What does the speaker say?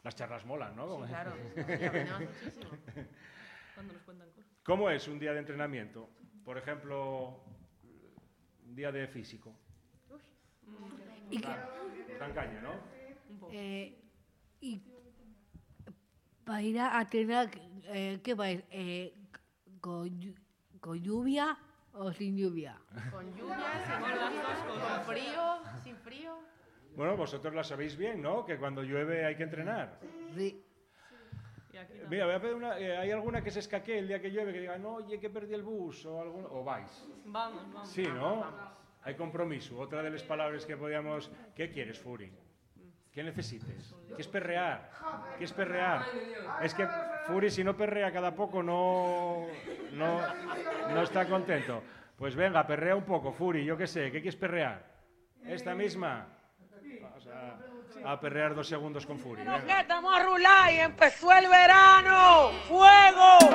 Las charlas molan, ¿no? Sí, claro. Y aprendemos muchísimo. Cuando nos cuentan cosas. ¿Cómo es un día de entrenamiento? Por ejemplo, un día de físico. Y que, Dan caña, ¿no? Un poco. y para ir a entrenar, ¿qué vais? ¿Con lluvia o sin lluvia? Con lluvia, sin lluvia, con frío, sin frío. Bueno, vosotros la sabéis bien, ¿no? Que cuando llueve hay que entrenar. Sí. Y aquí también. Mira, voy a pedir una... ¿hay alguna que se escaquee el día que llueve? Que diga, no, oye, que perdí el bus o algo... ¿O vais? Vamos. Sí, ¿no? Hay compromiso. Otra de las palabras que podíamos... ¿Qué quieres, Furi? ¿Qué necesites? ¿Qué es perrear? ¿Qué es perrear? Es que Furi, si no perrea cada poco, no está contento. Pues venga, perrea un poco, Furi, yo qué sé. ¿Qué quieres perrear? ¿Esta misma? Vamos a perrear 2 segundos con Furi. Que estamos a rular y empezó el verano.